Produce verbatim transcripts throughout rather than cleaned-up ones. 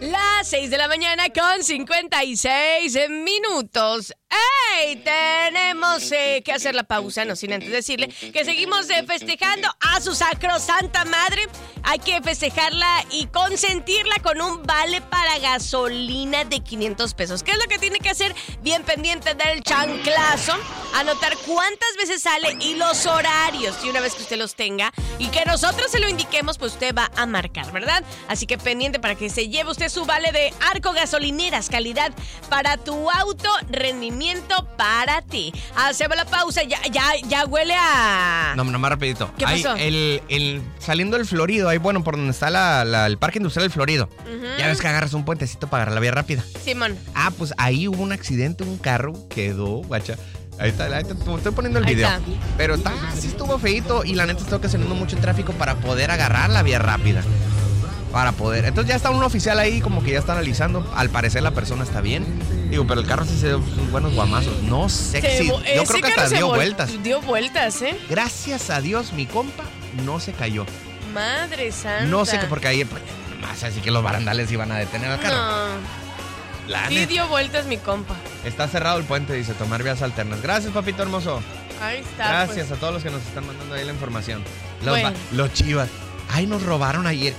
Las seis de la mañana con cincuenta y seis minutos. ¡Ey! Tenemos eh, que hacer la pausa, no sin antes decirle que seguimos eh, festejando a su sacrosanta madre. Hay que festejarla y consentirla con un vale para gasolina de quinientos pesos. ¿Qué es lo que tiene que hacer? Bien pendiente del chanclazo, anotar cuántas veces sale y los horarios. Y una vez que usted los tenga y que nosotros se lo indiquemos, pues usted va a marcar, ¿verdad? Así que pendiente para que se lleve usted su vale de Arco Gasolineras, calidad para tu auto, rendimiento para ti. Hacemos la pausa, ya, ya, ya huele a... No, nomás rapidito. ¿Qué pasó? Hay el, el, saliendo del Florido, ahí bueno, por donde está la, la, el Parque Industrial del Florido. Uh-huh. Ya ves que agarras un puentecito para agarrar la vía rápida. Simón. Ah, pues ahí hubo un accidente, un carro quedó, guacha. Ahí está, ahí te estoy poniendo el Ahí video. está. Pero está, sí estuvo feito y la neta está ocasionando mucho tráfico para poder agarrar la vía rápida. Para poder. Entonces ya está un oficial ahí como que ya está analizando. Al parecer la persona está bien. Digo, pero el carro sí se dio sus buenos guamazos. No sé si. Yo creo que hasta dio vol- vueltas. Dio vueltas, ¿eh? Gracias a Dios, mi compa no se cayó. Madre santa. No sé qué, porque ahí pues, más así que los barandales iban a detener al carro. No. La Sí neta. dio vueltas mi compa. Está cerrado el puente, dice, tomar vías alternas. Gracias, papito hermoso. Ahí está. Gracias pues. a todos los que nos están mandando ahí la información. Los, Bueno. va- los chivas. Ay, nos robaron ayer.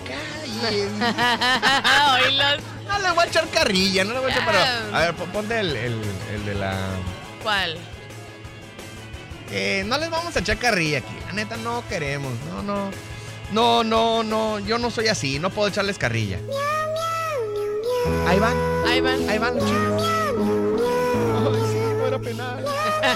Oílos. No le voy a echar carrilla, no le voy a echar, pero... A ver, ponte el, el, el de la... ¿Cuál? Eh, no les vamos a echar carrilla aquí. La neta, no queremos. No, no. No, no, no. Yo no soy así. No puedo echarles carrilla. Ahí van. Ahí van. Ahí van los chivos. Ay, sí, no era penal.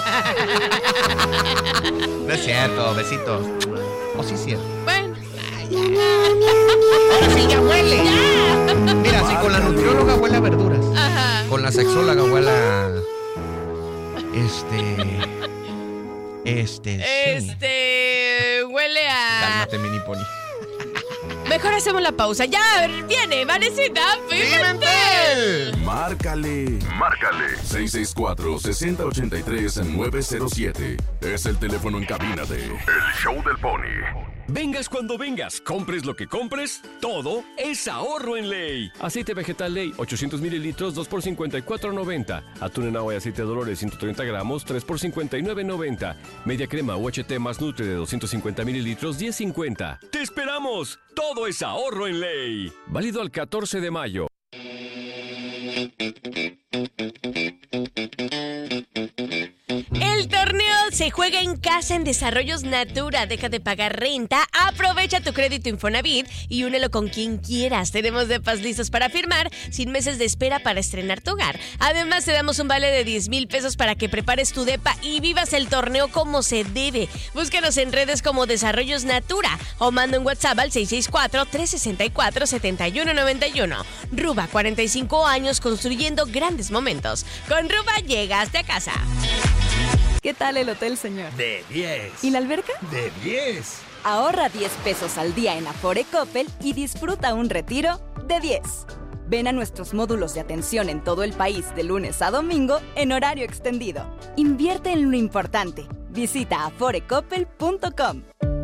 No es cierto, besitos. O sí es cierto. Bueno. Ahora sí ya huele. Ya. Mira, si con la nutrióloga huele a verduras. Ajá. Con la sexóloga huele a... Este... Este... sí. Este. Huele a. Cálmate, mini pony. Mejor hacemos la pausa. Ya viene, Vanesita. ¡Pimentel! Márcale. Márcale. seis seis cuatro, seis cero ocho tres, nueve cero siete. Es el teléfono en cabina de El Show del Pony. Vengas cuando vengas, compres lo que compres, todo es ahorro en Ley. Aceite vegetal Ley, ochocientos mililitros, dos por cincuenta y cuatro noventa. Atún en agua y aceite de Dolores, ciento treinta gramos, tres por cincuenta y nueve noventa. Media crema U H T más Nutre de doscientos cincuenta mililitros, diez cincuenta. ¡Te esperamos! Todo es ahorro en Ley. Válido al catorce de mayo. El torneo se juega en casa en Desarrollos Natura. Deja de pagar renta, aprovecha tu crédito Infonavit y únelo con quien quieras. Tenemos depas listos para firmar, sin meses de espera para estrenar tu hogar. Además, te damos un vale de diez mil pesos para que prepares tu depa y vivas el torneo como se debe. Búscanos en redes como Desarrollos Natura o manda un WhatsApp al seis seis cuatro, tres seis cuatro, siete uno nueve uno. Ruba, cuarenta y cinco años construyendo grandes momentos. Con Ruba llegaste a casa. ¿Qué tal el hotel, señor? De diez. ¿Y la alberca? De diez. Ahorra diez pesos al día en Afore Coppel y disfruta un retiro de diez. Ven a nuestros módulos de atención en todo el país de lunes a domingo en horario extendido. Invierte en lo importante. Visita afore coppel punto com.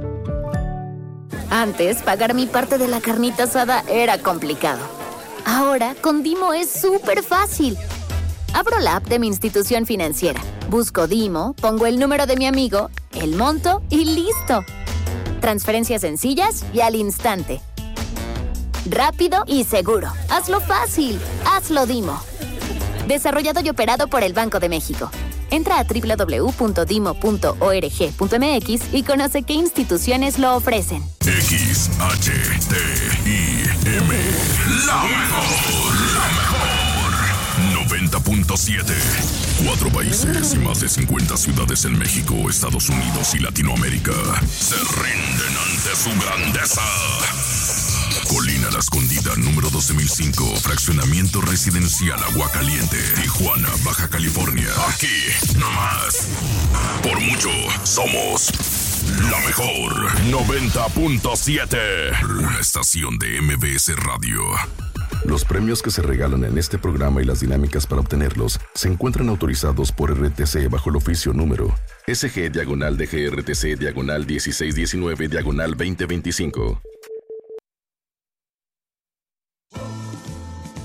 Antes, pagar mi parte de la carnita asada era complicado. Ahora, con Dimo es súper fácil. Abro la app de mi institución financiera, busco Dimo, pongo el número de mi amigo, el monto y ¡listo! Transferencias sencillas y al instante. Rápido y seguro. Hazlo fácil. Hazlo Dimo. Desarrollado y operado por el Banco de México. Entra a doble u doble u doble u punto dimo punto org punto m x y conoce qué instituciones lo ofrecen. X H T I M. La mejor. La mejor. noventa punto siete. Cuatro países y más de cincuenta ciudades en México, Estados Unidos y Latinoamérica se rinden ante su grandeza. Colina La Escondida, número doce mil cinco, fraccionamiento residencial Aguacaliente, Tijuana, Baja California. Aquí, nomás. Por mucho, somos la mejor. noventa punto siete. Una estación de M B S Radio. Los premios que se regalan en este programa y las dinámicas para obtenerlos se encuentran autorizados por R T C bajo el oficio número S G diagonal D G R T C diagonal dieciséis diecinueve diagonal veinte veinticinco.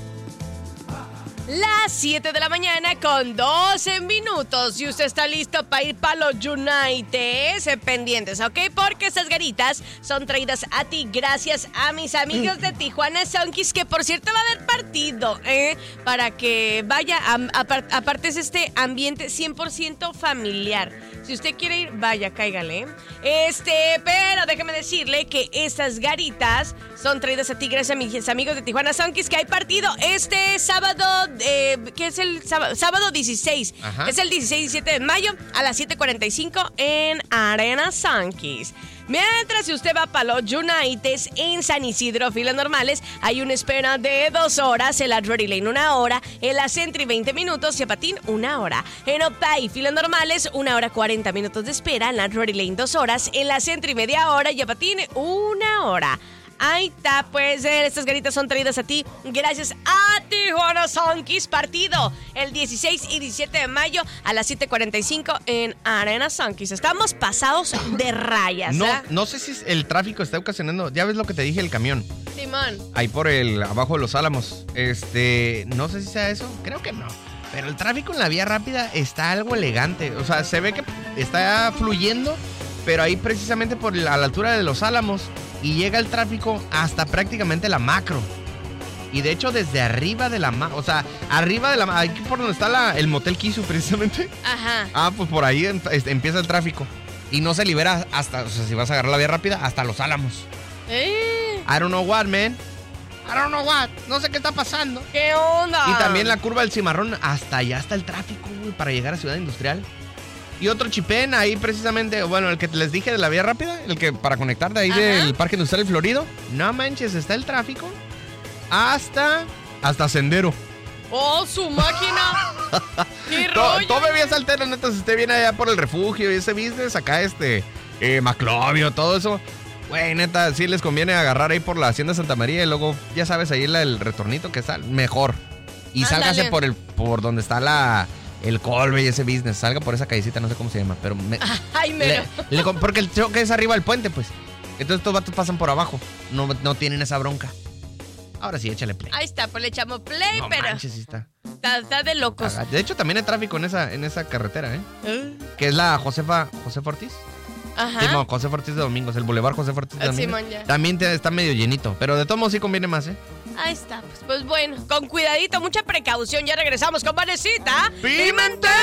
Las siete de la mañana con doce minutos. Si usted está listo para ir para los United, pendientes, ¿ok? Porque estas garitas son traídas a ti gracias a mis amigos de Tijuana Sonkis, que por cierto va a haber partido, ¿eh? Para que vaya, a, a, aparte es este ambiente cien por ciento familiar. Si usted quiere ir, vaya, cáigale. Este, pero déjeme decirle que estas garitas son traídas a ti gracias a mis amigos de Tijuana Sonkis, que hay partido este sábado, eh, que es el sábado, sábado dieciséis. Ajá. Es el dieciséis y diecisiete de mayo a las siete cuarenta y cinco en Arena Sonkis. Mientras, si usted va para los United en San Isidro, filas normales, hay una espera de dos horas, en la Drury Lane una hora, en la Sentry veinte minutos y a Patín una hora. En Opay, filas normales, una hora cuarenta minutos de espera, en la Drury Lane dos horas, en la Sentry media hora y a Patín una hora. Ahí está, pues eh, estas garitas son traídas a ti gracias a Tijuana Sonkis. Partido el dieciséis y diecisiete de mayo a las siete cuarenta y cinco en Arena Sonkis. Estamos pasados de rayas. No, ¿eh? no sé si el tráfico está ocasionando. Ya ves lo que te dije, el camión. Simón. Ahí por el, abajo de los Álamos. Este, no sé si sea eso. Creo que no. Pero el tráfico en la vía rápida está algo elegante. O sea, se ve que está fluyendo, pero ahí precisamente por la, a la altura de los Álamos. Y llega el tráfico hasta prácticamente la Macro. Y de hecho desde arriba de la Macro, o sea, arriba de la aquí por donde está la, el Motel Kisu precisamente. Ajá. Ah, pues por ahí em, empieza el tráfico. Y no se libera hasta, o sea, si vas a agarrar la vía rápida, hasta los Álamos. Eh. I don't know what, man. I don't know what. No sé qué está pasando. ¿Qué onda? Y también la curva del Cimarrón, hasta allá está el tráfico, güey, para llegar a Ciudad Industrial. Y otro chipén ahí precisamente, bueno, el que les dije de la vía rápida, el que para conectar de ahí Ajá. del Parque Industrial Florido. No manches, está el tráfico hasta, hasta Sendero. ¡Oh, su máquina! ¡Qué rollo! Todavía es altera, neta, si usted viene allá por el refugio y ese business, acá este, eh, Maclovio, todo eso. Güey, neta, sí les conviene agarrar ahí por la Hacienda Santa María y luego, ya sabes, ahí la, el retornito que está mejor. Y Ándale. Sálgase por el, por donde está la... el Colbe y ese business, salga por esa callecita, no sé cómo se llama, pero... Me, Ay, mero. Le, le, porque el choque es arriba del puente, pues. Entonces estos vatos pasan por abajo, no, no tienen esa bronca. Ahora sí, échale play. Ahí está, pues le echamos play, no pero... manches, sí está. Está, está de locos. De hecho, también hay tráfico en esa, en esa carretera, ¿eh? Uh. Que es la Josefa, Josefa Ortiz. Ajá. Sí, no, Josefa Ortiz de Domingos, el Boulevard Josefa Ortiz de Domingos. Simón, ya. También te, está medio llenito, pero de todos modos sí conviene más, ¿eh? Ahí está, pues, pues bueno, con cuidadito, mucha precaución. Ya regresamos con Vanesita Pimentel.